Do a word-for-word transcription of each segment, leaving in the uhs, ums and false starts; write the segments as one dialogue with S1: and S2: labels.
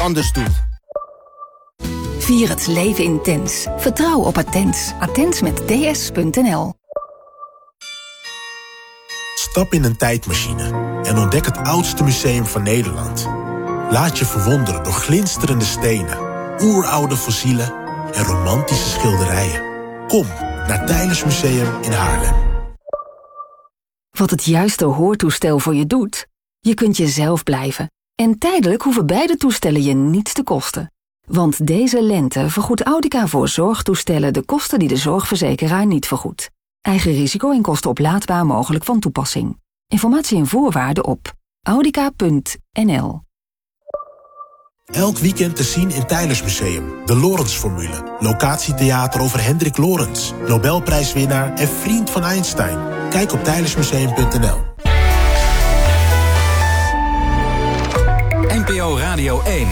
S1: anders doet.
S2: Vier het leven intens. Vertrouw op Attens. Attens met ds punt n l.
S3: Stap in een tijdmachine en ontdek het oudste museum van Nederland. Laat je verwonderen door glinsterende stenen, oeroude fossielen en romantische schilderijen. Kom naar Teylers Museum in Haarlem.
S2: Wat het juiste hoortoestel voor je doet? Je kunt jezelf blijven. En tijdelijk hoeven beide toestellen je niets te kosten. Want deze lente vergoedt Audica voor zorgtoestellen de kosten die de zorgverzekeraar niet vergoedt. Eigen risico en kosten oplaadbaar mogelijk van toepassing. Informatie en voorwaarden op audica punt n l.
S3: Elk weekend te zien in Teylers Museum. De Lorentz-formule. Locatietheater over Hendrik Lorentz. Nobelprijswinnaar en vriend van Einstein. Kijk op tijlersmuseum punt n l.
S4: N P O Radio één.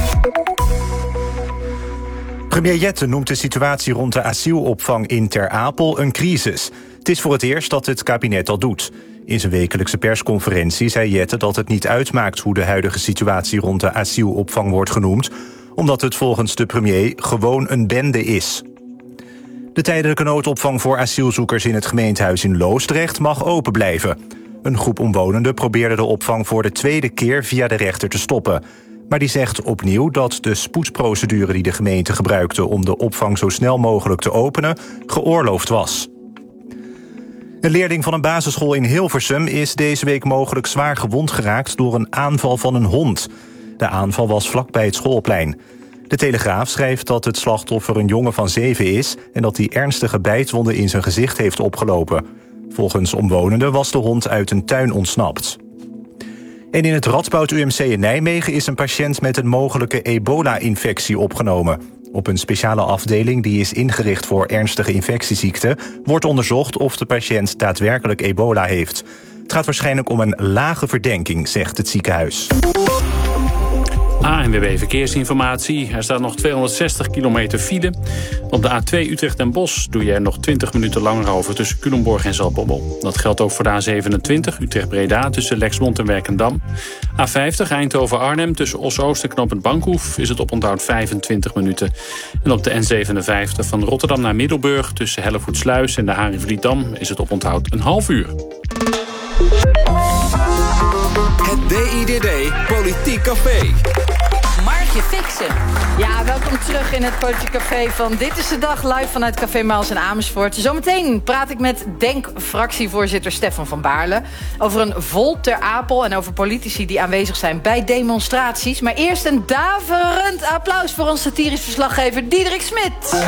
S5: Premier Jette noemt de situatie rond de asielopvang in Ter Apel een crisis. Het is voor het eerst dat het kabinet dat doet. In zijn wekelijkse persconferentie zei Jette dat het niet uitmaakt hoe de huidige situatie rond de asielopvang wordt genoemd, omdat het volgens de premier gewoon een bende is. De tijdelijke noodopvang voor asielzoekers in het gemeentehuis in Loosdrecht mag open blijven. Een groep omwonenden probeerde de opvang voor de tweede keer via de rechter te stoppen. Maar die zegt opnieuw dat de spoedprocedure die de gemeente gebruikte om de opvang zo snel mogelijk te openen geoorloofd was. Een leerling van een basisschool in Hilversum is deze week mogelijk zwaar gewond geraakt door een aanval van een hond. De aanval was vlakbij het schoolplein. De Telegraaf schrijft dat het slachtoffer een jongen van zeven is en dat hij ernstige bijtwonden in zijn gezicht heeft opgelopen. Volgens omwonenden was de hond uit een tuin ontsnapt. En in het Radboud U M C in Nijmegen is een patiënt met een mogelijke ebola-infectie opgenomen. Op een speciale afdeling die is ingericht voor ernstige infectieziekten wordt onderzocht of de patiënt daadwerkelijk ebola heeft. Het gaat waarschijnlijk om een lage verdenking, zegt het ziekenhuis.
S6: A N W B Verkeersinformatie. Er staat nog tweehonderdzestig kilometer file. Op de A twee Utrecht en Bosch doe je er nog twintig minuten langer over tussen Culemborg en Zaltbommel. Dat geldt ook voor de A zevenentwintig Utrecht-Breda tussen Lexmond en Werkendam. A vijftig Eindhoven-Arnhem tussen Os-Oost en Knooppunt Bankhoef is het oponthoud vijfentwintig minuten. En op de N zevenenvijftig van Rotterdam naar Middelburg tussen Hellevoetsluis en de Haringvlietdam is het oponthoud een half uur.
S4: Het D I D D Politiek Café.
S7: Margje Fixen. Ja, welkom terug in het Politiek Café van Dit is de Dag, live vanuit Café Maals in Amersfoort. Zometeen praat ik met Denk-fractievoorzitter Stefan van Baarle over een volt Ter Apel en over politici die aanwezig zijn bij demonstraties. Maar eerst een daverend applaus voor onze satirisch verslaggever Diederik Smit.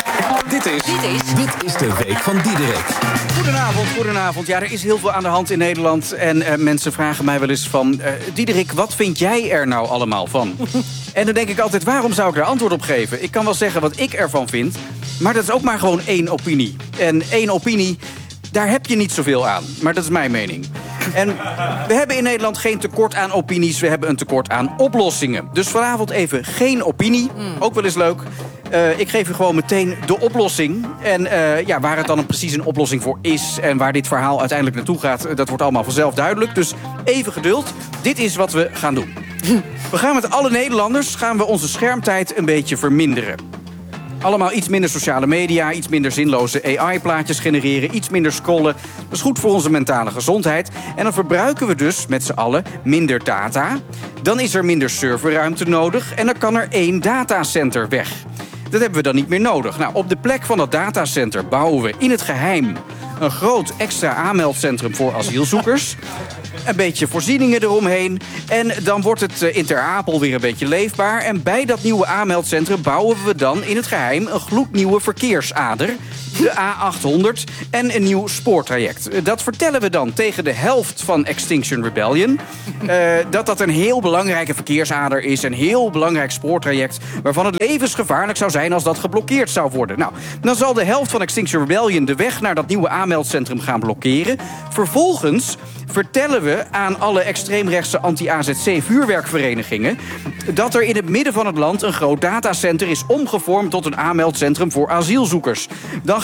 S4: Dit is,
S7: Dit is...
S4: Dit is de week van Diederik.
S8: Goedenavond, goedenavond. Ja, er is heel veel aan de hand in Nederland. En uh, mensen vragen mij wel eens van... Uh, Diederik, wat vind jij er nou allemaal van? En dan denk ik altijd, waarom zou ik daar antwoord op geven? Ik kan wel zeggen wat ik ervan vind, maar dat is ook maar gewoon één opinie. En één opinie, daar heb je niet zoveel aan. Maar dat is mijn mening. En we hebben in Nederland geen tekort aan opinies, we hebben een tekort aan oplossingen. Dus vanavond even geen opinie, ook wel eens leuk. Uh, ik geef u gewoon meteen de oplossing. En uh, ja, waar het dan precies een oplossing voor is en waar dit verhaal uiteindelijk naartoe gaat, dat wordt allemaal vanzelf duidelijk. Dus even geduld. Dit is wat we gaan doen. We gaan met alle Nederlanders gaan we onze schermtijd een beetje verminderen. Allemaal iets minder sociale media, iets minder zinloze A I-plaatjes genereren, iets minder scrollen. Dat is goed voor onze mentale gezondheid. En dan verbruiken we dus met z'n allen minder data. Dan is er minder serverruimte nodig en dan kan er één datacenter weg. Dat hebben we dan niet meer nodig. Nou, op de plek van dat datacenter bouwen we in het geheim een groot extra aanmeldcentrum voor asielzoekers. Een beetje voorzieningen eromheen. En dan wordt het in Ter Apel weer een beetje leefbaar. En bij dat nieuwe aanmeldcentrum bouwen we dan in het geheim een gloednieuwe verkeersader. De A achthonderd en een nieuw spoortraject. Dat vertellen we dan tegen de helft van Extinction Rebellion. Uh, dat dat een heel belangrijke verkeersader is. Een heel belangrijk spoortraject. Waarvan het levensgevaarlijk zou zijn als dat geblokkeerd zou worden. Nou, dan zal de helft van Extinction Rebellion de weg naar dat nieuwe aanmeldcentrum gaan blokkeren. Vervolgens vertellen we aan alle extreemrechtse anti-A Z C-vuurwerkverenigingen dat er in het midden van het land een groot datacenter is omgevormd tot een aanmeldcentrum voor asielzoekers. Dan gaan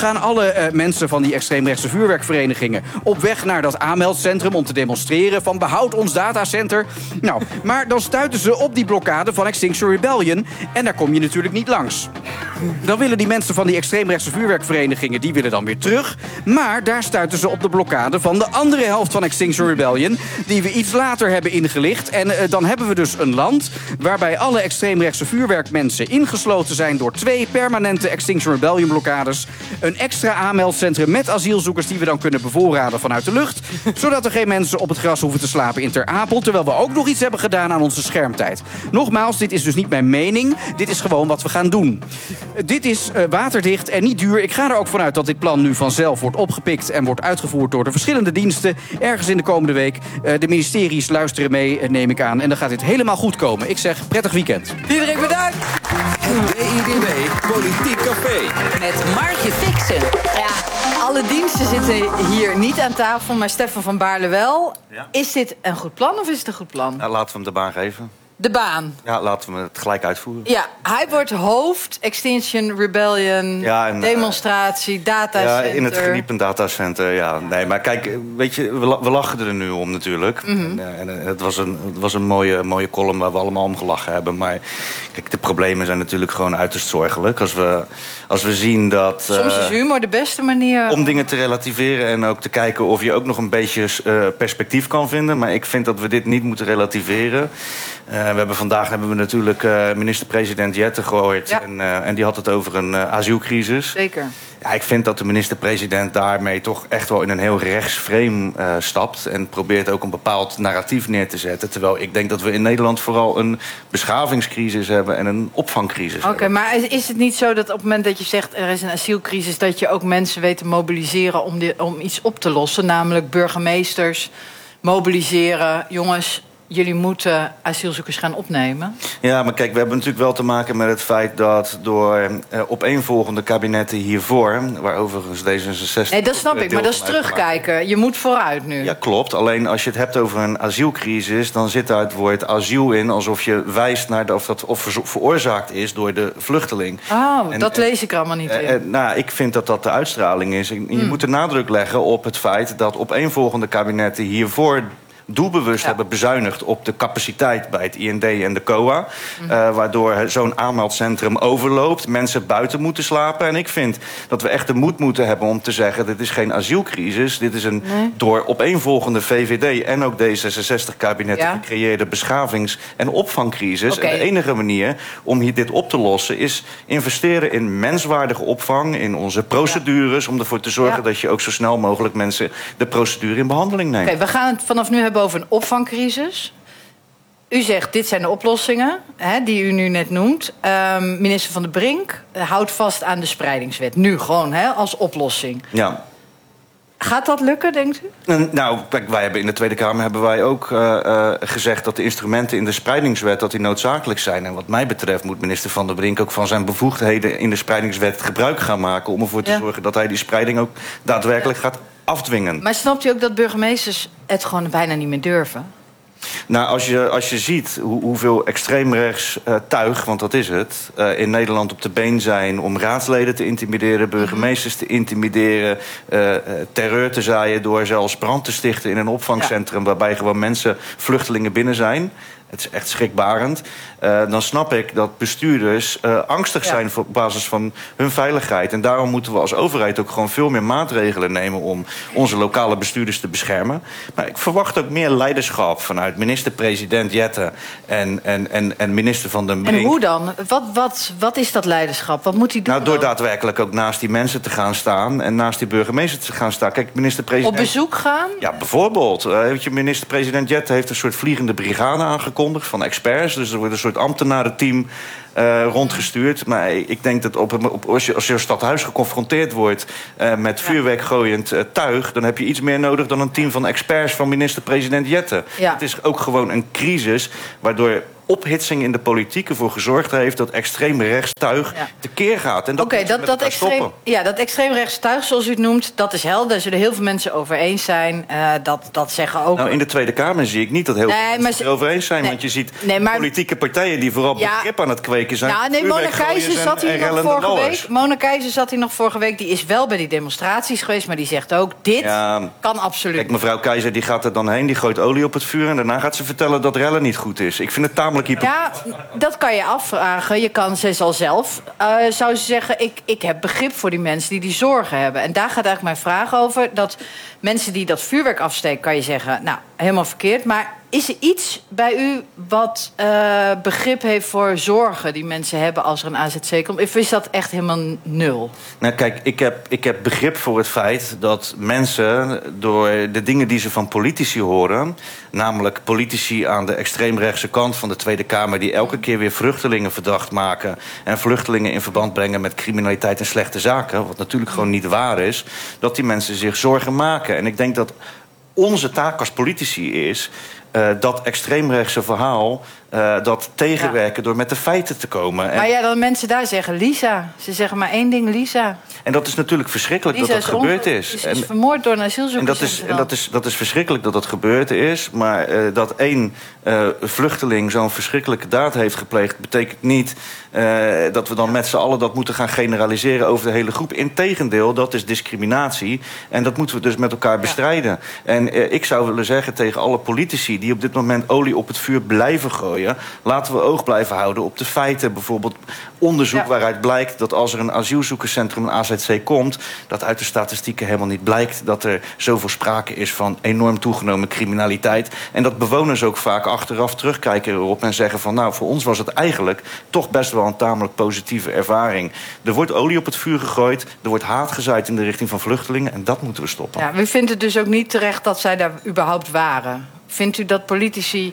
S8: gaan alle uh, mensen van die extreemrechtse vuurwerkverenigingen op weg naar dat aanmeldcentrum om te demonstreren van behoud ons datacenter. Nou, maar dan stuiten ze op die blokkade van Extinction Rebellion en daar kom je natuurlijk niet langs. Dan willen die mensen van die extreemrechtse vuurwerkverenigingen, die willen dan weer terug. Maar daar stuiten ze op de blokkade van de andere helft van Extinction Rebellion, die we iets later hebben ingelicht. En uh, dan hebben we dus een land waarbij alle extreemrechtse vuurwerkmensen ingesloten zijn door twee permanente Extinction Rebellion blokkades. Een extra aanmeldcentrum met asielzoekers die we dan kunnen bevoorraden vanuit de lucht. Zodat er geen mensen op het gras hoeven te slapen in Ter Apel. Terwijl we ook nog iets hebben gedaan aan onze schermtijd. Nogmaals, dit is dus niet mijn mening. Dit is gewoon wat we gaan doen. Dit is uh, waterdicht en niet duur. Ik ga er ook vanuit dat dit plan nu vanzelf wordt opgepikt en wordt uitgevoerd door de verschillende diensten. Ergens in de komende week. Uh, de ministeries luisteren mee, uh, neem ik aan. En dan gaat dit helemaal goed komen. Ik zeg prettig weekend.
S7: Iedereen bedankt.
S4: Het D I D D Politiek Café.
S7: Met Markje Fixen. Ja, alle diensten zitten hier niet aan tafel, maar Stefan van Baarle wel.
S1: Ja.
S7: Is dit een goed plan of is het een goed plan?
S1: Ja, laten we hem de baan geven.
S7: De baan.
S1: Ja, laten we het gelijk uitvoeren.
S7: Ja, hij wordt hoofd Extinction Rebellion,
S1: ja, en,
S7: demonstratie, datacenter.
S1: Ja, in het geniepend datacenter, ja. Nee, maar kijk, weet je, we, we lachen er nu om natuurlijk. Mm-hmm. En, en, en het was een, het was een mooie, mooie column waar we allemaal om gelachen hebben. Maar kijk, de problemen zijn natuurlijk gewoon uiterst zorgelijk. Als we, als we zien dat...
S7: Soms is humor de beste manier.
S1: Om dingen te relativeren en ook te kijken of je ook nog een beetje uh, perspectief kan vinden. Maar ik vind dat we dit niet moeten relativeren. Uh, we hebben vandaag hebben we natuurlijk uh, minister-president Jette gehoord. Ja. En, uh, en die had het over een uh, asielcrisis.
S7: Zeker.
S1: Ja, ik vind dat de minister-president daarmee toch echt wel in een heel rechtsframe uh, stapt. En probeert ook een bepaald narratief neer te zetten. Terwijl ik denk dat we in Nederland vooral een beschavingscrisis hebben en een opvangcrisis. Oké,
S7: okay, maar is, is het niet zo dat op het moment dat je zegt er is een asielcrisis, dat je ook mensen weet te mobiliseren om, die, om iets op te lossen? Namelijk burgemeesters mobiliseren. Jongens, jullie moeten asielzoekers gaan opnemen.
S1: Ja, maar kijk, we hebben natuurlijk wel te maken met het feit dat door uh, opeenvolgende kabinetten hiervoor, waar overigens D zesenzestig...
S7: Nee, dat snap ik, maar dat is terugkijken. Je moet vooruit nu.
S1: Ja, klopt. Alleen als je het hebt over een asielcrisis, dan zit daar het woord asiel in, alsof je wijst naar de, of dat of veroorzaakt is door de vluchteling.
S7: Oh,
S1: en,
S7: dat
S1: en,
S7: lees ik allemaal niet in.
S1: Uh, uh, nou, ik vind dat dat de uitstraling is. Je hmm. moet de nadruk leggen op het feit dat opeenvolgende kabinetten hiervoor doelbewust ja. hebben bezuinigd op de capaciteit bij het I N D en de C O A. Mm. Uh, waardoor zo'n aanmeldcentrum overloopt. Mensen buiten moeten slapen. En ik vind dat we echt de moed moeten hebben om te zeggen, dit is geen asielcrisis. Dit is een nee. door opeenvolgende V V D en ook D zesenzestig-kabinetten ja. gecreëerde beschavings- en opvangcrisis. Okay. En de enige manier om hier dit op te lossen is investeren in menswaardige opvang, in onze procedures, ja. om ervoor te zorgen ja. dat je ook zo snel mogelijk mensen de procedure in behandeling neemt.
S7: Okay, we gaan het vanaf nu hebben over een opvangcrisis. U zegt, dit zijn de oplossingen hè, die u nu net noemt. Um, minister Van der Brink houdt vast aan de spreidingswet. Nu gewoon hè, als oplossing.
S1: Ja.
S7: Gaat dat lukken, denkt u?
S1: Nou, kijk, wij hebben in de Tweede Kamer hebben wij ook uh, uh, gezegd dat de instrumenten in de spreidingswet dat die noodzakelijk zijn. En wat mij betreft moet minister Van der Brink ook van zijn bevoegdheden in de spreidingswet gebruik gaan maken om ervoor te ja. zorgen dat hij die spreiding ook daadwerkelijk gaat afdwingen.
S7: Maar snapt u ook dat burgemeesters het gewoon bijna niet meer durven?
S1: Nou, als je, als je ziet hoe, hoeveel extreemrechts uh, tuig, want dat is het, uh, in Nederland op de been zijn om raadsleden te intimideren, burgemeesters te intimideren, uh, uh, terreur te zaaien door zelfs brand te stichten in een opvangcentrum, ja. waarbij gewoon mensen, vluchtelingen binnen zijn. Het is echt schrikbarend. Uh, dan snap ik dat bestuurders uh, angstig ja. zijn op basis van hun veiligheid. En daarom moeten we als overheid ook gewoon veel meer maatregelen nemen om onze lokale bestuurders te beschermen. Maar ik verwacht ook meer leiderschap vanuit minister-president Jette en, en, en, en minister Van den Brink.
S7: En hoe dan? Wat, wat, wat is dat leiderschap? Wat moet hij doen?
S1: Nou, door
S7: dan?
S1: daadwerkelijk ook naast die mensen te gaan staan en naast die burgemeester te gaan staan. Kijk, minister-president...
S7: Op bezoek gaan?
S1: Ja, bijvoorbeeld. Uh, weet je, minister-president Jette heeft een soort vliegende brigade aangekondigd van experts. Dus er wordt een soort ambtenarenteam uh, rondgestuurd. Maar ik denk dat op, op, als, je, als je stadhuis geconfronteerd wordt uh, met vuurwerkgooiend uh, tuig, dan heb je iets meer nodig dan een team van experts van minister-president Jette. Ja. Het is ook gewoon een crisis waardoor ophitsing in de politiek ervoor gezorgd heeft dat extreem rechtstuig ja. tekeer gaat.
S7: Oké, okay, dat, dat, extreem, ja, dat extreem rechtstuig, zoals u het noemt, dat is helder. Daar zullen heel veel mensen over eens zijn. Uh, dat, dat zeggen ook.
S1: Nou, in de Tweede Kamer zie ik niet dat heel nee, veel mensen het erover eens zijn. Nee, want je ziet nee, maar, politieke partijen die vooral ja, begrip aan het kweken zijn.
S7: Ja, nee, Mona Keizer zat hier nog vorige week. Mona Keizer zat hier nog vorige week. Die is wel bij die demonstraties geweest, maar die zegt ook: dit ja, kan absoluut.
S1: Kijk, mevrouw Keizer die gaat er dan heen, die gooit olie op het vuur en daarna gaat ze vertellen dat rellen niet goed is. Ik vind het tamelijk hypocriet.
S7: Ja, dat kan je afvragen. Je kan ze al zelf, uh, zou ze zeggen, ik, ik heb begrip voor die mensen die die zorgen hebben. En daar gaat eigenlijk mijn vraag over. Dat mensen die dat vuurwerk afsteken, kan je zeggen, nou, helemaal verkeerd. Maar is er iets bij u wat uh, begrip heeft voor zorgen die mensen hebben als er een A Z C komt? Of is dat echt helemaal nul?
S1: Nou, kijk, ik heb, ik heb begrip voor het feit dat mensen door de dingen die ze van politici horen, namelijk politici aan de extreemrechtse kant van de Tweede Kamer die elke keer weer vluchtelingen verdacht maken en vluchtelingen in verband brengen met criminaliteit en slechte zaken, wat natuurlijk gewoon niet waar is, dat die mensen zich zorgen maken. En ik denk dat onze taak als politici is Uh, dat extreemrechtse verhaal, uh, dat tegenwerken ja. door met de feiten te komen.
S7: Maar ja, dan mensen daar zeggen Lisa. Ze zeggen maar één ding, Lisa.
S1: En dat is natuurlijk verschrikkelijk Lisa dat dat is gebeurd is.
S7: Ze is, is vermoord door een asielzoeker.
S1: En dat is, en dat is, dat is verschrikkelijk dat dat gebeurd is. Maar uh, dat één uh, vluchteling zo'n verschrikkelijke daad heeft gepleegd, betekent niet uh, dat we dan met z'n allen dat moeten gaan generaliseren over de hele groep. Integendeel, dat is discriminatie. En dat moeten we dus met elkaar bestrijden. Ja. En uh, ik zou willen zeggen tegen alle politici die op dit moment olie op het vuur blijven gooien, laten we oog blijven houden op de feiten. Bijvoorbeeld onderzoek ja. waaruit blijkt dat als er een asielzoekerscentrum, een A Z C, komt, dat uit de statistieken helemaal niet blijkt dat er zoveel sprake is van enorm toegenomen criminaliteit. En dat bewoners ook vaak achteraf terugkijken erop en zeggen van nou, voor ons was het eigenlijk toch best wel een tamelijk positieve ervaring. Er wordt olie op het vuur gegooid, er wordt haat gezaaid in de richting van vluchtelingen en dat moeten we stoppen.
S7: Ja, u vindt het dus ook niet terecht dat zij daar überhaupt waren? Vindt u dat politici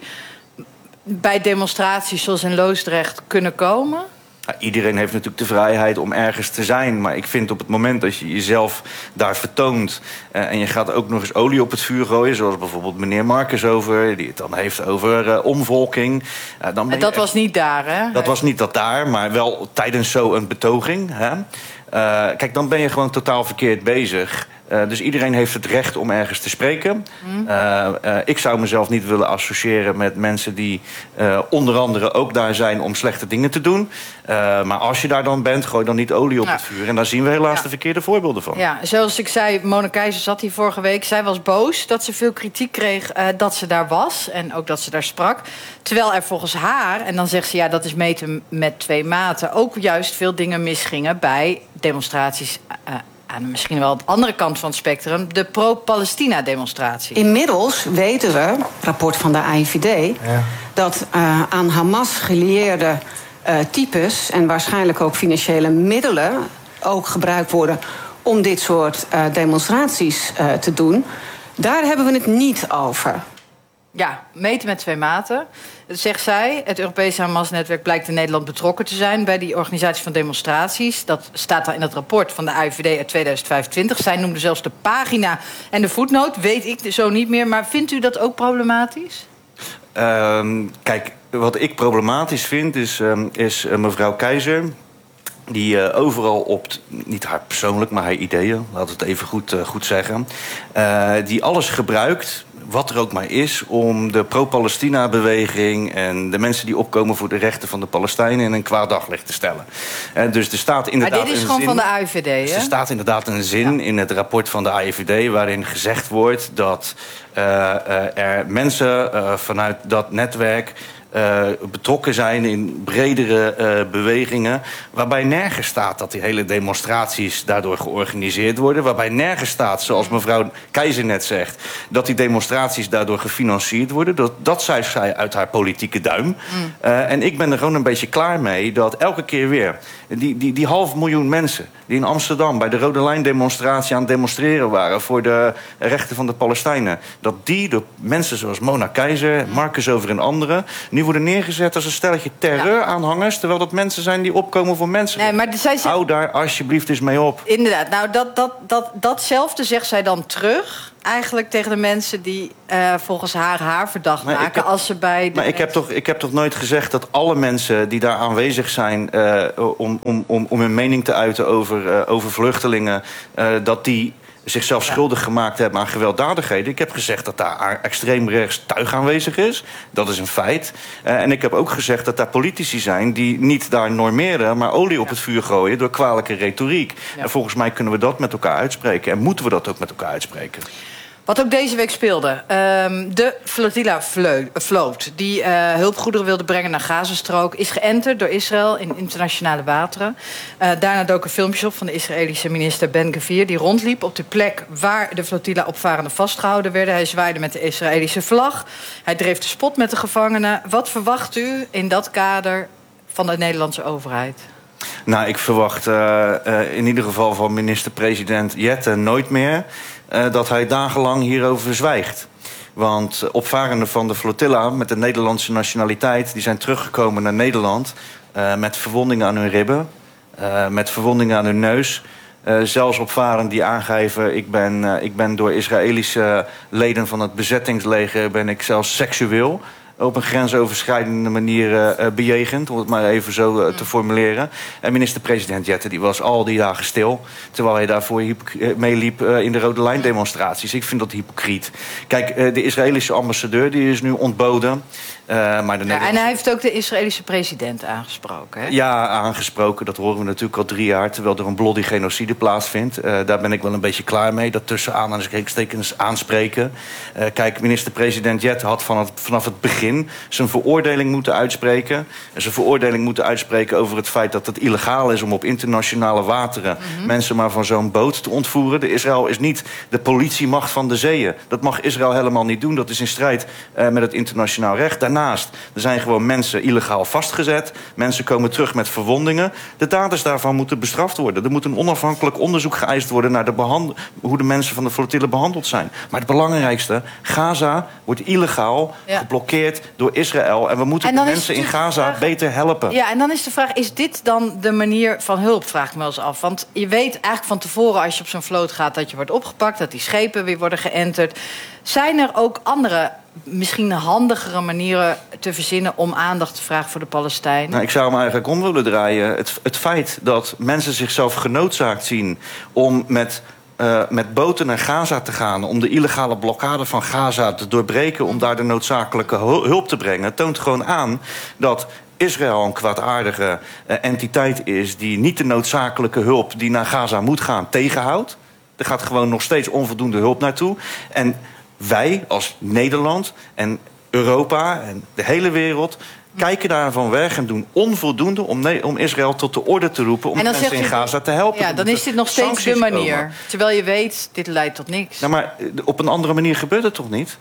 S7: bij demonstraties zoals in Loosdrecht kunnen komen?
S1: Ja, iedereen heeft natuurlijk de vrijheid om ergens te zijn. Maar ik vind op het moment dat je jezelf daar vertoont Uh, en je gaat ook nog eens olie op het vuur gooien, zoals bijvoorbeeld meneer Marcus over, die het dan heeft over uh, omvolking. Uh, dan ben
S7: dat
S1: je,
S7: was niet daar, hè?
S1: Dat was niet dat daar, maar wel tijdens zo'n betoging. Hè? Uh, kijk, dan ben je gewoon totaal verkeerd bezig. Uh, dus iedereen heeft het recht om ergens te spreken. Mm. Uh, uh, ik zou mezelf niet willen associëren met mensen die uh, onder andere ook daar zijn om slechte dingen te doen. Uh, maar als je daar dan bent, gooi dan niet olie op ja. het vuur. En daar zien we helaas ja. de verkeerde voorbeelden van.
S7: Ja, zoals ik zei, Mona Keizer zat hier vorige week. Zij was boos dat ze veel kritiek kreeg uh, dat ze daar was. En ook dat ze daar sprak. Terwijl er volgens haar, en dan zegt ze ja, dat is meten met twee maten, ook juist veel dingen misgingen bij demonstraties Uh, aan misschien wel de andere kant van het spectrum, de pro-Palestina-demonstratie.
S9: Inmiddels weten we, rapport van de A I V D, ja. dat uh, aan Hamas gelieerde uh, types en waarschijnlijk ook financiële middelen ook gebruikt worden om dit soort uh, demonstraties uh, te doen. Daar hebben we het niet over.
S7: Ja, meten met twee maten. Zegt zij, het Europese Hamas-netwerk blijkt in Nederland betrokken te zijn bij die organisatie van demonstraties. Dat staat daar in het rapport van de A I V D uit tweeduizend vijfentwintig. Zij noemde zelfs de pagina en de voetnoot, weet ik zo niet meer. Maar vindt u dat ook problematisch?
S1: Uh, kijk, wat ik problematisch vind is, uh, is uh, mevrouw Keizer, die uh, overal op, niet haar persoonlijk, maar haar ideeën, laten we het even goed, uh, goed zeggen, uh, die alles gebruikt, wat er ook maar is, om de pro-Palestina-beweging en de mensen die opkomen voor de rechten van de Palestijnen in een kwaad daglicht te stellen. Uh, dus er staat inderdaad
S7: maar dit is gewoon
S1: zin,
S7: van de A I V D, hè?
S1: Dus er staat inderdaad een zin ja. in het rapport van de A I V D waarin gezegd wordt dat uh, uh, er mensen uh, vanuit dat netwerk Uh, betrokken zijn in bredere uh, bewegingen, waarbij nergens staat dat die hele demonstraties daardoor georganiseerd worden, waarbij nergens staat, zoals mevrouw Keizer net zegt, dat die demonstraties daardoor gefinancierd worden. Dat, dat zei zij uit haar politieke duim. Mm. Uh, en ik ben er gewoon een beetje klaar mee dat elke keer weer die, die, die half miljoen mensen die in Amsterdam bij de Rode Lijn demonstratie aan het demonstreren waren voor de rechten van de Palestijnen, dat die door mensen zoals Mona Keizer, Marcus Over en anderen nu die worden neergezet als een stelletje terreuraanhangers, terwijl dat mensen zijn die opkomen voor mensen.
S7: Nee, maar zij ze...
S1: Hou daar alsjeblieft eens mee op.
S7: Inderdaad, nou dat, dat, dat, datzelfde zegt zij dan terug. Eigenlijk tegen de mensen die uh, volgens haar haar verdacht
S1: maar
S7: maken
S1: heb,
S7: als ze bij de
S1: Maar ik heb, toch, ik heb toch nooit gezegd dat alle mensen die daar aanwezig zijn uh, om, om, om, om hun mening te uiten over, uh, over vluchtelingen, uh, dat die zichzelf schuldig gemaakt hebben aan gewelddadigheden. Ik heb gezegd dat daar extreemrechts tuig aanwezig is. Dat is een feit. Uh, en ik heb ook gezegd dat daar politici zijn die niet daar normeren, maar olie op ja. het vuur gooien door kwalijke retoriek. Ja. En volgens mij kunnen we dat met elkaar uitspreken. En moeten we dat ook met elkaar uitspreken.
S7: Wat ook deze week speelde. Um, de flotilla vloot die uh, hulpgoederen wilde brengen naar Gazastrook is geënterd door Israël in internationale wateren. Uh, daarna doken filmpjes op van de Israëlische minister Ben-Gvir, die rondliep op de plek waar de flotilla opvarenden vastgehouden werden. Hij zwaaide met de Israëlische vlag. Hij dreef de spot met de gevangenen. Wat verwacht u in dat kader van de Nederlandse overheid?
S1: Nou, ik verwacht uh, uh, in ieder geval van minister-president Jette nooit meer Uh, dat hij dagenlang hierover zwijgt. Want uh, opvarenden van de flotilla met de Nederlandse nationaliteit, die zijn teruggekomen naar Nederland uh, met verwondingen aan hun ribben, uh, met verwondingen aan hun neus. Uh, zelfs opvarenden die aangeven, ik ben, uh, ik ben door Israëlische leden van het bezettingsleger ben ik zelfs seksueel op een grensoverschrijdende manier uh, bejegend, om het maar even zo uh, te formuleren. En minister-president Jette die was al die dagen stil, terwijl hij daarvoor meeliep uh, in de Rode Lijn demonstraties. Ik vind dat hypocriet. Kijk, uh, de Israëlische ambassadeur die is nu ontboden. Uh, maar de
S7: ja, en hij heeft ook de Israëlische president aangesproken, hè?
S1: Ja, aangesproken. Dat horen we natuurlijk al drie jaar, terwijl er een bloody genocide plaatsvindt. Uh, daar ben ik wel een beetje klaar mee. Dat tussen aanhalingstekens aanspreken. Uh, kijk, minister-president Jette had van het, vanaf het begin zijn veroordeling moeten uitspreken. En zijn veroordeling moeten uitspreken over het feit dat het illegaal is om op internationale wateren mm-hmm. mensen maar van zo'n boot te ontvoeren. De Israël is niet de politiemacht van de zeeën. Dat mag Israël helemaal niet doen. Dat is in strijd uh, met het internationaal recht. Daarnaast, er zijn gewoon mensen illegaal vastgezet. Mensen komen terug met verwondingen. De daders daarvan moeten bestraft worden. Er moet een onafhankelijk onderzoek geëist worden naar de behand- hoe de mensen van de flotille behandeld zijn. Maar het belangrijkste, Gaza wordt illegaal ja. geblokkeerd door Israël. En we moeten de mensen in Gaza vraag, beter helpen.
S7: Ja, en dan is de vraag, is dit dan de manier van hulp, vraag ik me wel eens af. Want je weet eigenlijk van tevoren als je op zo'n vloot gaat dat je wordt opgepakt, dat die schepen weer worden geënterd. Zijn er ook andere, misschien handigere manieren te verzinnen om aandacht te vragen voor de Palestijnen?
S1: Nou, ik zou hem eigenlijk om willen draaien. Het, het feit dat mensen zichzelf genoodzaakt zien om met Uh, met boten naar Gaza te gaan, om de illegale blokkade van Gaza te doorbreken, om daar de noodzakelijke hulp te brengen, toont gewoon aan dat Israël een kwaadaardige uh, entiteit is die niet de noodzakelijke hulp die naar Gaza moet gaan tegenhoudt. Er gaat gewoon nog steeds onvoldoende hulp naartoe. En wij als Nederland en Europa en de hele wereld kijken daarvan weg en doen onvoldoende om, nee, om Israël tot de orde te roepen, om mensen in Gaza te helpen.
S7: Ja, dan is dit nog steeds de manier. Komen. Terwijl je weet, dit leidt tot niks.
S1: Nou, maar op een andere manier gebeurt het toch niet?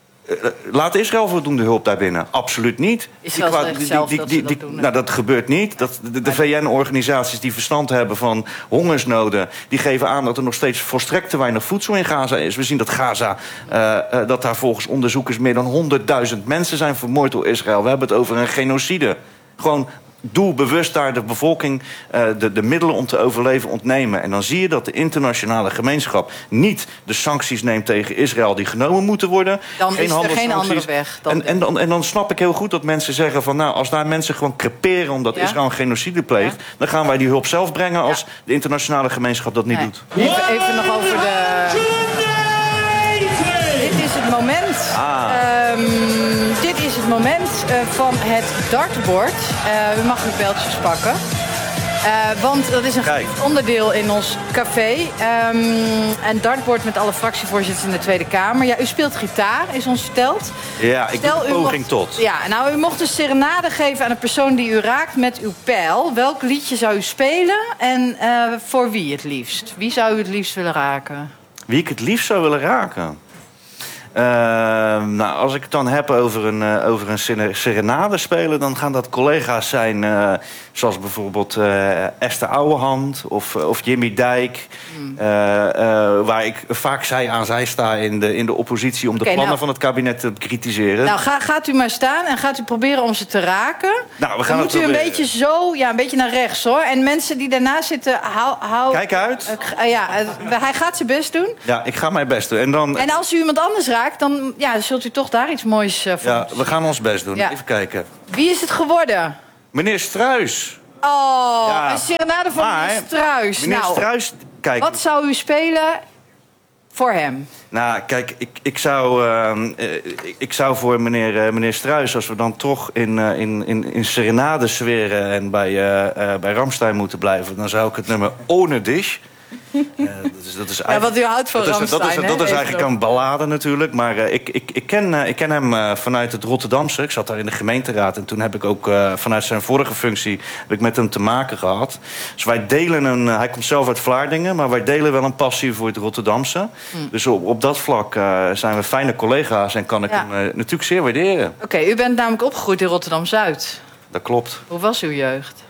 S1: Laat Israël voldoende hulp daarbinnen? Absoluut niet.
S7: Israël zegt die, zelf die, die, die, dat die, doen.
S1: Nou, dat gebeurt niet. Dat, de de V N-organisaties die verstand hebben van hongersnoden, die geven aan dat er nog steeds volstrekt te weinig voedsel in Gaza is. We zien dat Gaza, uh, uh, dat daar volgens onderzoekers meer dan honderdduizend mensen zijn vermoord door Israël. We hebben het over een genocide. Gewoon doelbewust daar de bevolking uh, de, de middelen om te overleven ontnemen. En dan zie je dat de internationale gemeenschap niet de sancties neemt tegen Israël die genomen moeten worden.
S7: Dan geen is er geen andere weg. Dan
S1: en, en, dan, en dan snap ik heel goed dat mensen zeggen van, nou, als daar mensen gewoon creperen omdat ja. Israël een genocide pleegt, ja. dan gaan wij die hulp zelf brengen als ja. de internationale gemeenschap dat niet nee. doet.
S7: Even, even nog over de... Dit is het moment.
S1: Ah.
S7: Um, dit is het moment uh, van het dartboard. Uh, u mag uw pijltjes pakken. Uh, want dat is een Kijk. onderdeel in ons café. Um, een dartboard met alle fractievoorzitters in de Tweede Kamer. Ja, u speelt gitaar, is ons verteld.
S1: Ja, ik Stel, doe een poging tot.
S7: Ja, nou, u mocht een serenade geven aan een persoon die u raakt met uw pijl. Welk liedje zou u spelen en uh, voor wie het liefst? Wie zou u het liefst willen raken?
S1: Wie ik het liefst zou willen raken? Uh, nou, als ik het dan heb over een, uh, over een serenade spelen, dan gaan dat collega's zijn uh, zoals bijvoorbeeld uh, Esther Ouwehand of, uh, of Jimmy Dijk. Hmm. Uh, uh, waar ik vaak zij aan zij sta in de, in de oppositie om de okay, plannen nou, van het kabinet te bekritiseren.
S7: Nou, ga, gaat u maar staan en gaat u proberen om ze te raken.
S1: Nou, we gaan
S7: dan moet u een beetje zo, ja, een beetje naar rechts hoor. En mensen die daarna zitten, hou... hou
S1: Kijk uit.
S7: Uh, ja, uh, hij gaat zijn best doen.
S1: Ja, ik ga mijn best doen. En, dan,
S7: en als u iemand anders raakt, dan ja, zult u toch daar iets moois uh, voor
S1: Ja, we gaan ons best doen. Ja. Even kijken.
S7: Wie is het geworden?
S1: Meneer Struijs.
S7: Oh, ja. Een serenade van maar, meneer Struijs.
S1: Meneer
S7: nou,
S1: Struijs, kijk.
S7: Wat zou u spelen voor hem?
S1: Nou, kijk, ik, ik, zou, uh, ik, ik zou voor meneer, uh, meneer Struijs, als we dan toch in, uh, in, in, in serenade sferen en bij, uh, uh, bij Rammstein moeten blijven, dan zou ik het nummer Ohne Dich. Uh, dat is, dat is
S7: ja, wat u houdt van
S1: dat
S7: Rammstein,
S1: is, dat is, dat is eigenlijk
S7: ook
S1: een ballade natuurlijk. Maar uh, ik, ik, ik, ken, uh, ik ken hem uh, vanuit het Rotterdamse. Ik zat daar in de gemeenteraad. En toen heb ik ook uh, vanuit zijn vorige functie heb ik met hem te maken gehad. Dus wij delen een... Uh, hij komt zelf uit Vlaardingen. Maar wij delen wel een passie voor het Rotterdamse. Mm. Dus op, op dat vlak uh, zijn we fijne collega's. En kan ik ja. hem uh, natuurlijk zeer waarderen.
S7: Oké, okay, u bent namelijk opgegroeid in Rotterdam-Zuid.
S1: Dat klopt.
S7: Hoe was uw jeugd?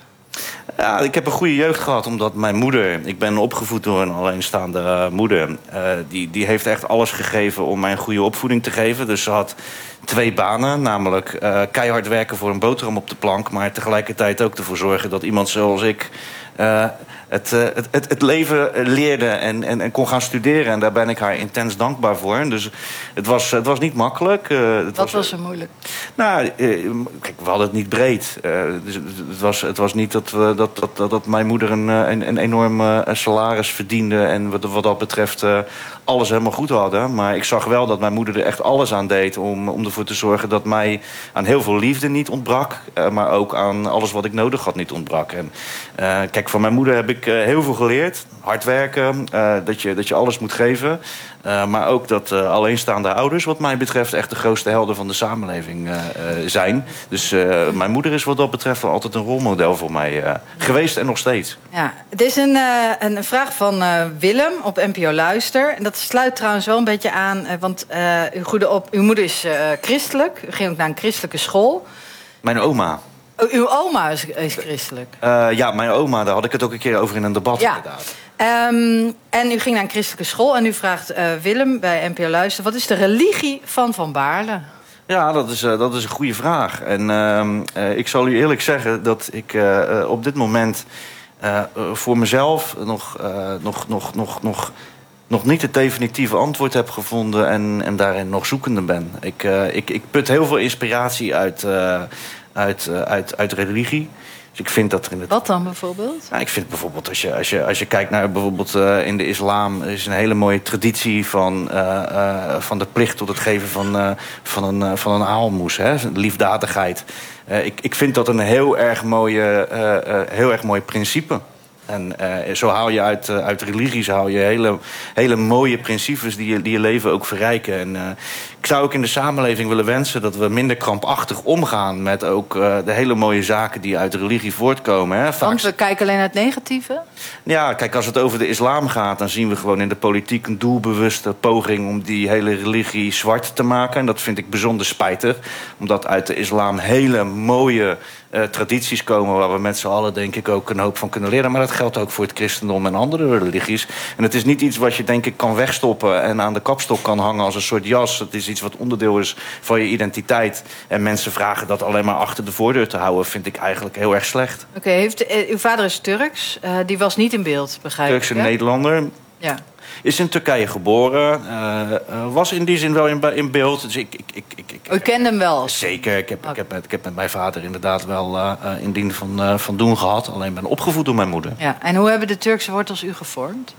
S1: Ja, ik heb een goede jeugd gehad, omdat mijn moeder... Ik ben opgevoed door een alleenstaande uh, moeder. Uh, die, die heeft echt alles gegeven om mij een goede opvoeding te geven. Dus ze had twee banen, namelijk uh, keihard werken voor een boterham op de plank... maar tegelijkertijd ook ervoor zorgen dat iemand zoals ik... Uh, het, uh, het, het, het leven leerde en, en, en kon gaan studeren. En daar ben ik haar intens dankbaar voor. Dus het was, het was niet makkelijk. Uh, het
S7: Wat
S1: was,
S7: was er moeilijk?
S1: Nou, uh, kijk, we hadden het niet breed. Uh, dus het, was, het was niet dat, we, dat, dat, dat mijn moeder een, een, een enorm uh, salaris verdiende... en wat, wat dat betreft uh, alles helemaal goed hadden. Maar ik zag wel dat mijn moeder er echt alles aan deed... om, om ervoor te zorgen dat mij aan heel veel liefde niet ontbrak... Uh, maar ook aan alles wat ik nodig had niet ontbrak. En, uh, kijk, van mijn moeder heb ik uh, heel veel geleerd. Hard werken, uh, dat, je, dat je alles moet geven. Uh, maar ook dat uh, alleenstaande ouders, wat mij betreft... echt de grootste helden van de samenleving uh, uh, zijn. Dus uh, mijn moeder is wat dat betreft wel altijd een rolmodel voor mij uh, geweest en nog steeds.
S7: Ja, het is een, uh, een vraag van uh, Willem op N P O Luister. En dat sluit trouwens wel een beetje aan... Uh, want uh, uw, goede op, uw moeder is uh, christelijk. U ging ook naar een christelijke school.
S1: Mijn oma.
S7: Oh, uw oma is, is christelijk?
S1: Uh, ja, mijn oma, daar had ik het ook een keer over in een debat
S7: ja.
S1: inderdaad.
S7: Um, en u ging naar een christelijke school en u vraagt uh, Willem bij N P O Luister... wat is de religie van Van Baarle?
S1: Ja, dat is, uh, dat is een goede vraag. En uh, uh, ik zal u eerlijk zeggen dat ik uh, uh, op dit moment... Uh, uh, voor mezelf nog, uh, nog, nog, nog, nog, nog niet het definitieve antwoord heb gevonden... en, en daarin nog zoekende ben. Ik, uh, ik, ik put heel veel inspiratie uit, uh, uit, uh, uit, uit religie... Dus ik vind dat er in het...
S7: Wat dan bijvoorbeeld?
S1: Nou, ik vind bijvoorbeeld, als je, als je, als je kijkt naar bijvoorbeeld uh, in de islam... er is een hele mooie traditie van, uh, uh, van de plicht tot het geven van, uh, van, een, uh, van een aalmoes. Hè? Liefdadigheid. Uh, ik, ik vind dat een heel erg, mooie, uh, uh, heel erg mooi principe. En uh, zo haal je uit, uh, uit religies haal je hele, hele mooie principes die je, die je leven ook verrijken. En uh, ik zou ook in de samenleving willen wensen dat we minder krampachtig omgaan met ook uh, de hele mooie zaken die uit de religie voortkomen. Hè. Vaak...
S7: Want we kijken alleen naar het negatieve?
S1: Ja, kijk, als het over de islam gaat, dan zien we gewoon in de politiek een doelbewuste poging om die hele religie zwart te maken. En dat vind ik bijzonder spijtig, omdat uit de islam hele mooie uh, tradities komen waar we met z'n allen denk ik ook een hoop van kunnen leren. Maar dat geldt ook voor het christendom en andere religies. En het is niet iets wat je denk ik kan wegstoppen en aan de kapstok kan hangen als een soort jas. Het is iets wat onderdeel is van je identiteit. En mensen vragen dat alleen maar achter de voordeur te houden, vind ik eigenlijk heel erg slecht.
S7: Oké, okay, uh, uw vader is Turks. Uh, die was niet in beeld, begrijp ik.
S1: Turkse Nederlander.
S7: Ja.
S1: Is in Turkije geboren. Uh, uh, was in die zin wel in, in beeld. Dus ik, ik, ik, ik, ik,
S7: U kende hem wel?
S1: Zeker. Ik heb, okay. ik, heb met, ik heb met mijn vader inderdaad wel uh, in dien van, uh, van doen gehad. Alleen ben opgevoed door mijn moeder.
S7: Ja. En hoe hebben de Turkse wortels u gevormd?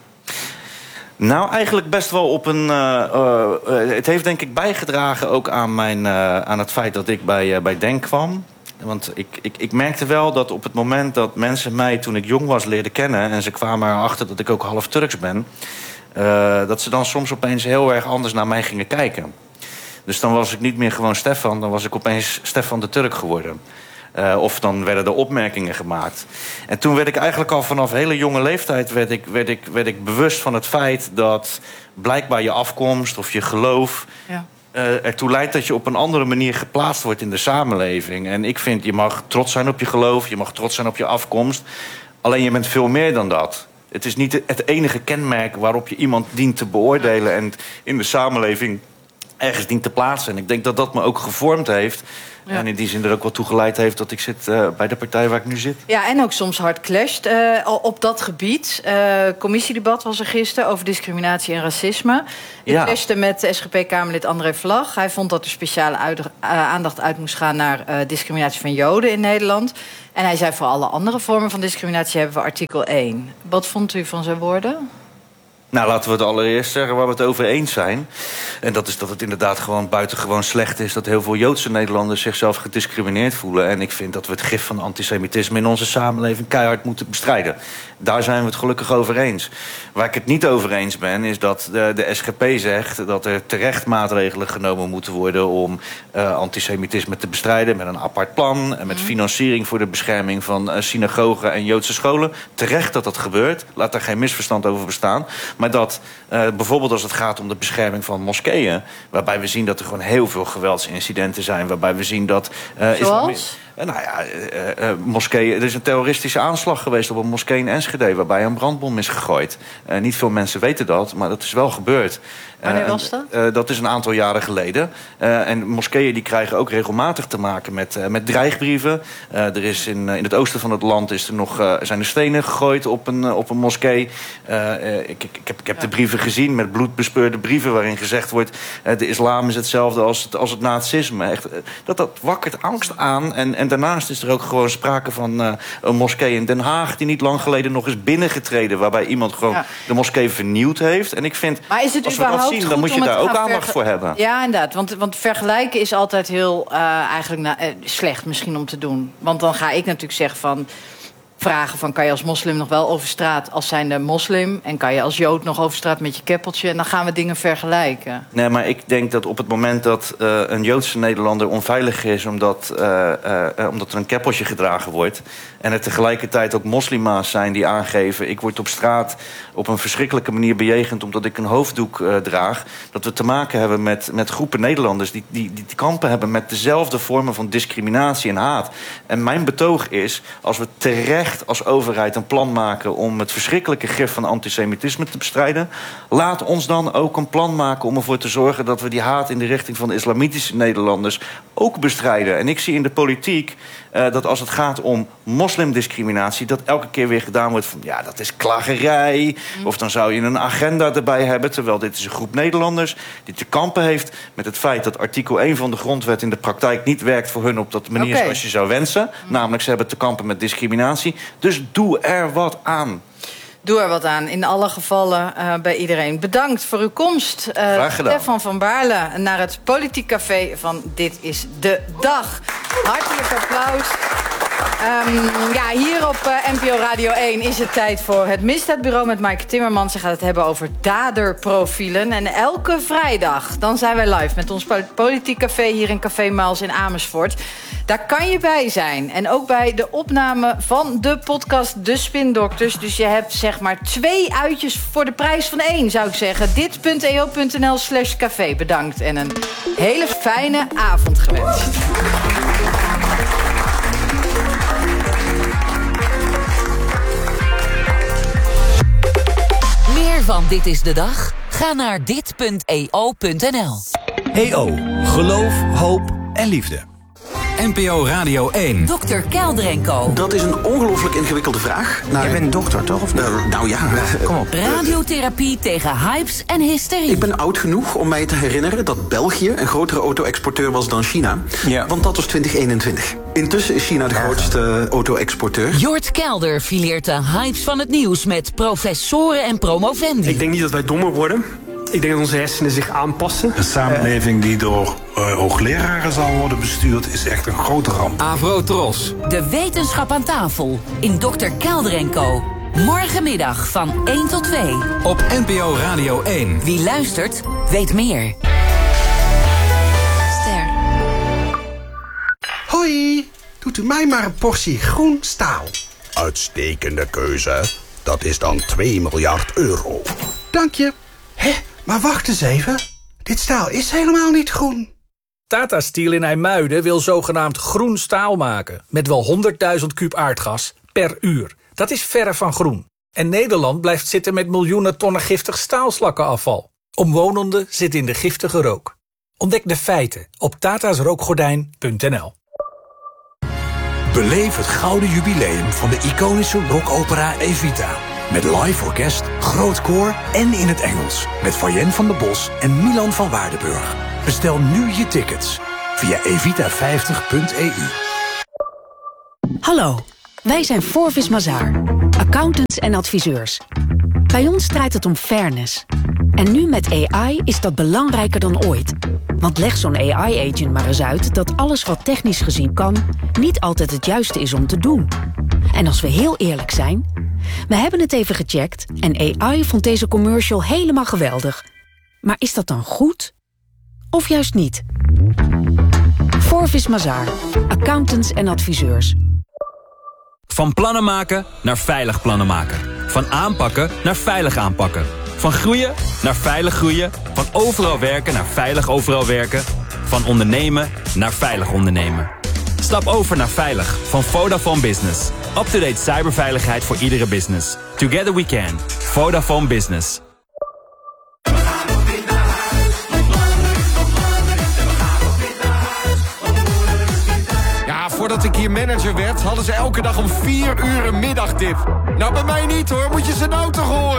S1: Nou, eigenlijk best wel op een... Uh, uh, het heeft denk ik bijgedragen ook aan, mijn, uh, aan het feit dat ik bij, uh, bij Denk kwam. Want ik, ik, ik merkte wel dat op het moment dat mensen mij toen ik jong was leerden kennen... en ze kwamen erachter dat ik ook half Turks ben... Uh, dat ze dan soms opeens heel erg anders naar mij gingen kijken. Dus dan was ik niet meer gewoon Stefan, dan was ik opeens Stefan de Turk geworden. Uh, of dan werden er opmerkingen gemaakt. En toen werd ik eigenlijk al vanaf hele jonge leeftijd... werd ik, werd ik, werd ik bewust van het feit dat blijkbaar je afkomst of je geloof... Ja. Uh, ertoe leidt dat je op een andere manier geplaatst wordt in de samenleving. En ik vind, je mag trots zijn op je geloof, je mag trots zijn op je afkomst. Alleen je bent veel meer dan dat. Het is niet het enige kenmerk waarop je iemand dient te beoordelen... en in de samenleving ergens dient te plaatsen. En ik denk dat dat me ook gevormd heeft... Ja. En in die zin er ook wel toe geleid heeft dat ik zit uh, bij de partij waar ik nu zit.
S7: Ja, en ook soms hard clasht uh, op dat gebied. Uh, commissiedebat was er gisteren over discriminatie en racisme. Je ja. clashte met S G P-Kamerlid André Vlag. Hij vond dat er speciale uit, uh, aandacht uit moest gaan naar uh, discriminatie van Joden in Nederland. En hij zei voor alle andere vormen van discriminatie hebben we artikel één. Wat vond u van zijn woorden?
S1: Nou, laten we het allereerst zeggen waar we het over eens zijn. En dat is dat het inderdaad gewoon buitengewoon slecht is... dat heel veel Joodse Nederlanders zichzelf gediscrimineerd voelen. En ik vind dat we het gif van antisemitisme in onze samenleving keihard moeten bestrijden. Daar zijn we het gelukkig over eens. Waar ik het niet over eens ben, is dat de, de S G P zegt... dat er terecht maatregelen genomen moeten worden om uh, antisemitisme te bestrijden... met een apart plan en met mm. financiering voor de bescherming van uh, synagogen en Joodse scholen. Terecht dat dat gebeurt, laat daar geen misverstand over bestaan... Maar dat uh, bijvoorbeeld als het gaat om de bescherming van moskeeën... waarbij we zien dat er gewoon heel veel geweldsincidenten zijn... waarbij we zien dat... Uh,
S7: Zoals?
S1: Uh, nou ja, uh, uh, moskeeën... Er is een terroristische aanslag geweest op een moskee in Enschede... waarbij een brandbom is gegooid. Uh, niet veel mensen weten dat, maar dat is wel gebeurd.
S7: Wanneer was dat?
S1: Uh, uh, dat is een aantal jaren geleden. Uh, en moskeeën die krijgen ook regelmatig te maken met, uh, met dreigbrieven. Uh, er is in, uh, in het oosten van het land is er nog, uh, zijn er stenen gegooid op een, uh, op een moskee. Uh, uh, ik, ik, ik heb, ik heb ja. de brieven gezien met bloedbespeurde brieven... waarin gezegd wordt, uh, de islam is hetzelfde als het, als het nazisme. Echt, uh, dat, dat wakkert angst aan. En, en daarnaast is er ook gewoon sprake van uh, een moskee in Den Haag... die niet lang geleden nog is binnengetreden... waarbij iemand gewoon ja. de moskee vernieuwd heeft. En ik vind,
S7: maar is het
S1: als we dat zien, dan moet je daar ook aandacht verge- voor hebben.
S7: Ja, inderdaad. Want, want vergelijken is altijd heel uh, eigenlijk na, uh, slecht misschien om te doen. Want dan ga ik natuurlijk zeggen van... vragen van, kan je als moslim nog wel over straat als zijnde moslim... en kan je als jood nog over straat met je keppeltje... en dan gaan we dingen vergelijken.
S1: Nee, maar ik denk dat op het moment dat uh, een Joodse Nederlander onveilig is... Omdat, uh, uh, omdat er een keppeltje gedragen wordt... en er tegelijkertijd ook moslima's zijn die aangeven... ik word op straat op een verschrikkelijke manier bejegend... omdat ik een hoofddoek uh, draag... dat we te maken hebben met, met groepen Nederlanders... Die, die, die te kampen hebben met dezelfde vormen van discriminatie en haat. En mijn betoog is, als we terecht als overheid een plan maken om het verschrikkelijke gif van antisemitisme te bestrijden, laat ons dan ook een plan maken om ervoor te zorgen dat we die haat in de richting van de islamitische Nederlanders ook bestrijden. En ik zie in de politiek uh, dat als het gaat om moslimdiscriminatie, dat elke keer weer gedaan wordt van ja, dat is klagerij. Mm. Of dan zou je een agenda erbij hebben, terwijl dit is een groep Nederlanders die te kampen heeft met het feit dat artikel één van de grondwet in de praktijk niet werkt voor hun op dat manier okay. zoals je zou wensen. Mm. Namelijk, ze hebben te kampen met discriminatie. Dus doe er wat aan.
S7: Doe er wat aan, in alle gevallen uh, bij iedereen. Bedankt voor uw komst. Uh, Stefan van Baarle naar het Politiek Café van Dit is de Dag. Hartelijk applaus. Um, ja, hier op uh, N P O Radio één is het tijd voor het Misdaadbureau met Maaike Timmermans. Ze gaat het hebben over daderprofielen. En elke vrijdag dan zijn wij live met ons Politiek Café hier in Café Maals in Amersfoort. Daar kan je bij zijn. En ook bij de opname van de podcast De Spindokters. Dus je hebt zeg maar twee uitjes voor de prijs van één, zou ik zeggen. dit.eo.nl slash café. Bedankt en een hele fijne avond gewenst.
S10: Meer van Dit is de Dag? Ga naar dit.eo.nl.
S11: E O. Geloof, hoop en liefde.
S4: N P O Radio één.
S10: dokter Keldrenko.
S12: Dat is een ongelooflijk ingewikkelde vraag. Nou,
S11: Jij bent dokter, toch? Of
S12: uh, nou ja.
S10: Kom op. Radiotherapie tegen hypes en hysterie.
S12: Ik ben oud genoeg om mij te herinneren dat België een grotere auto-exporteur was dan China.
S11: Ja.
S12: Want dat was twintig eenentwintig. Intussen is China de grootste auto-exporteur.
S10: Jort Kelder fileert de hypes van het nieuws met professoren en promovendi.
S13: Ik denk niet dat wij dommer worden. Ik denk dat onze hersenen zich aanpassen.
S14: Een samenleving die door uh, hoogleraren zal worden bestuurd is echt een grote ramp.
S4: Avrotros.
S10: De wetenschap aan tafel in dokter Keldrenko. Morgenmiddag van één tot twee.
S4: Op N P O Radio één.
S10: Wie luistert, weet meer.
S15: Ster.
S16: Hoi,
S15: doet u mij maar een portie groen staal.
S16: Uitstekende keuze. Dat is dan twee miljard euro.
S15: Dank je. Hé, maar wacht eens even. Dit staal is helemaal niet groen.
S17: Tata Steel in IJmuiden wil zogenaamd groen staal maken. Met wel honderdduizend kuub aardgas per uur. Dat is verre van groen. En Nederland blijft zitten met miljoenen tonnen giftig staalslakkenafval. Omwonenden zitten in de giftige rook. Ontdek de feiten op tatasrookgordijn punt n l.
S11: Beleef het gouden jubileum van de iconische rockopera Evita. Met live orkest, groot koor en in het Engels. Met Fayen van der Bos en Milan van Waardenburg. Bestel nu je tickets via evita vijftig punt e u.
S18: Hallo, wij zijn Forvis Mazars, accountants en adviseurs. Bij ons draait het om fairness. En nu met A I is dat belangrijker dan ooit. Want leg zo'n A I-agent maar eens uit dat alles wat technisch gezien kan niet altijd het juiste is om te doen. En als we heel eerlijk zijn, we hebben het even gecheckt en A I vond deze commercial helemaal geweldig. Maar is dat dan goed? Of juist niet? Forvis Mazars, accountants en adviseurs.
S19: Van plannen maken naar veilig plannen maken. Van aanpakken naar veilig aanpakken. Van groeien naar veilig groeien. Van overal werken naar veilig overal werken. Van ondernemen naar veilig ondernemen. Stap over naar Veilig van Vodafone Business. Up-to-date cyberveiligheid voor iedere business. Together we can. Vodafone Business.
S20: Ja, voordat ik hier manager werd, hadden ze elke dag om vier uur een middagdip. Nou, bij mij niet hoor, moet je ze nou toch horen.